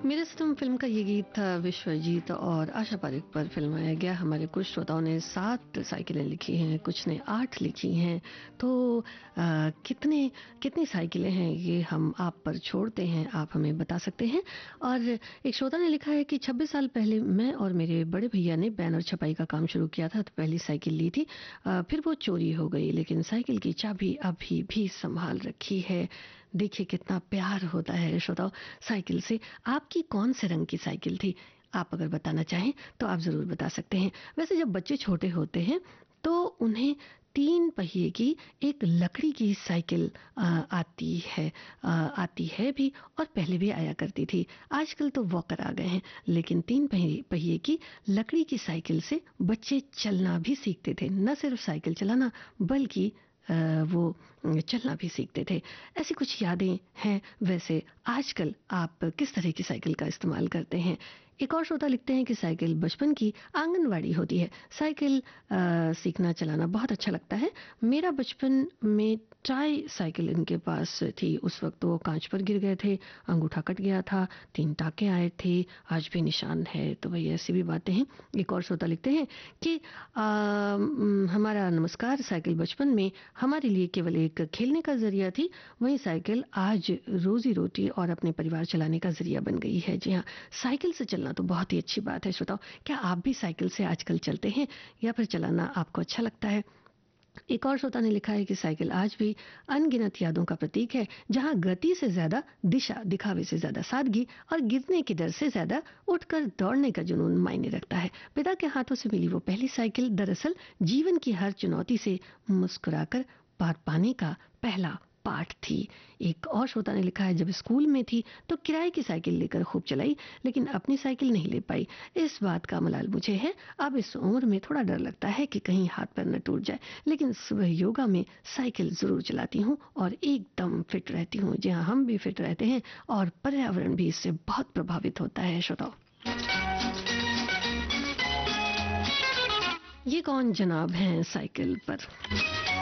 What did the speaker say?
मेरे सितम फिल्म का ये गीत था। विश्वजीत और आशा पारेख पर फिल्माया गया। हमारे कुछ श्रोताओं ने 7 साइकिलें लिखी हैं, कुछ ने 8 लिखी हैं। तो कितने कितनी साइकिलें हैं ये हम आप पर छोड़ते हैं, आप हमें बता सकते हैं। और एक श्रोता ने लिखा है कि 26 साल पहले मैं और मेरे बड़े भैया ने बैनर छपाई का काम शुरू किया था, तो पहली साइकिल ली थी। फिर वो चोरी हो गई, लेकिन साइकिल की चाबी अभी भी संभाल रखी है। देखिए कितना प्यार होता है श्रोताओ साइकिल से। आपकी कौन से रंग की साइकिल थी? आप अगर बताना चाहें तो आप ज़रूर बता सकते हैं। वैसे जब बच्चे छोटे होते हैं तो उन्हें 3 पहिए की एक लकड़ी की साइकिल आती है भी, और पहले भी आया करती थी। आजकल तो वॉकर आ गए हैं, लेकिन 3 पहिए की लकड़ी की साइकिल से बच्चे चलना भी सीखते थे। न सिर्फ साइकिल चलाना बल्कि वो चलना भी सीखते थे। ऐसी कुछ यादें हैं। वैसे आजकल आप किस तरह की साइकिल का इस्तेमाल करते हैं? एक और श्रोता लिखते हैं कि साइकिल बचपन की आंगनवाड़ी होती है। साइकिल सीखना चलाना बहुत अच्छा लगता है। मेरा बचपन में ट्राई साइकिल इनके पास थी। उस वक्त वो कांच पर गिर गए थे, अंगूठा कट गया था, 3 टाके आए थे, आज भी निशान है। तो वही ऐसी भी बातें हैं। एक और श्रोता लिखते हैं कि हमारा नमस्कार, साइकिल बचपन में हमारे लिए केवल एक खेलने का जरिया थी, वहीं साइकिल आज रोजी रोटी और अपने परिवार चलाने का जरिया बन गई है। जी हाँ, साइकिल से चलना तो बहुत ही अच्छी बात है। श्रोताओ, क्या आप भी साइकिल से आजकल चलते हैं या फिर चलाना आपको अच्छा लगता है? एक और श्रोता ने लिखा है कि साइकिल आज भी अनगिनत यादों का प्रतीक है, जहां गति से ज्यादा दिशा, दिखावे से ज्यादा सादगी और गिरने के डर से ज्यादा उठकर दौड़ने का जुनून मायने रखता है। पिता के हाथों से मिली वो पहली साइकिल दरअसल जीवन की हर चुनौती से मुस्कुराकर पार पाने का पहला पाठ थी। एक और श्रोता ने लिखा है, जब स्कूल में थी तो किराए की साइकिल लेकर खूब चलाई, लेकिन अपनी साइकिल नहीं ले पाई। इस बात का मलाल मुझे है। अब इस उम्र में थोड़ा डर लगता है कि कहीं हाथ पैर न टूट जाए, लेकिन सुबह योगा में साइकिल जरूर चलाती हूँ और एकदम फिट रहती हूँ। जी हाँ, हम भी फिट रहते हैं और पर्यावरण भी इससे बहुत प्रभावित होता है। श्रोताओ, ये कौन जनाब हैं साइकिल पर?